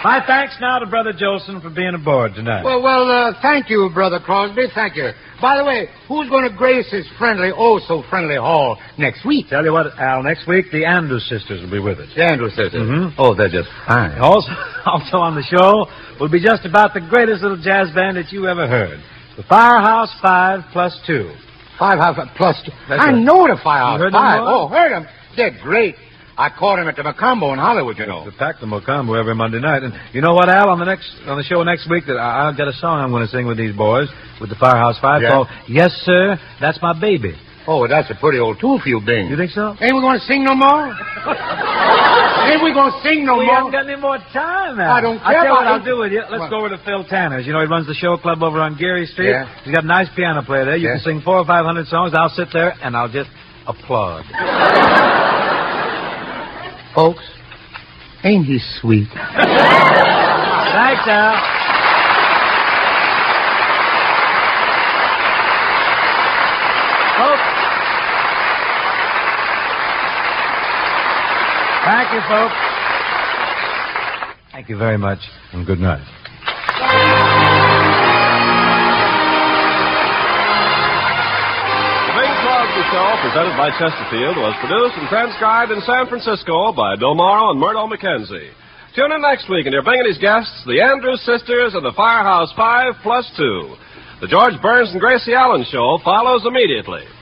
My thanks now to Brother Jolson for being aboard tonight. Well, thank you, Brother Crosby. Thank you. By the way, who's going to grace his friendly, oh-so-friendly hall next week? Tell you what, Al, next week the Andrews sisters will be with us. The Andrews sisters? Mm-hmm. Oh, they're just fine. Also on the show will be just about the greatest little jazz band that you ever heard. The Firehouse 5 plus 2. Five plus 2. That's I right. know the Firehouse You heard 5. them, Oh, heard them. They're great. I caught him at the Macombo in Hollywood, you know. We pack the Mocambo every Monday night. And you know what, Al? On the show next week, that I've got a song I'm going to sing with these boys, with the Firehouse 5, called Yes, Sir, That's My Baby. Oh, that's a pretty old tune for you, Bing. You think so? Ain't we going to sing no more? Ain't we going to sing no We more? haven't got any more time, Al. I don't care I'll tell you what about I'll do with you. Let's go over to Phil Tanner's. You know, he runs the show club over on Geary Street. Yeah. He's got a nice piano player there. You can sing 400 or 500 songs. I'll sit there, and I'll just applaud. Folks, ain't he sweet? Thanks, Al. Folks. Thank you, folks. Thank you very much, and good night. The Bing Crosby Show, presented by Chesterfield, was produced and transcribed in San Francisco by Bill Morrow and Murdo McKenzie. Tune in next week and you're bringing his guests, the Andrews Sisters and the Firehouse 5 plus 2. The George Burns and Gracie Allen Show follows immediately.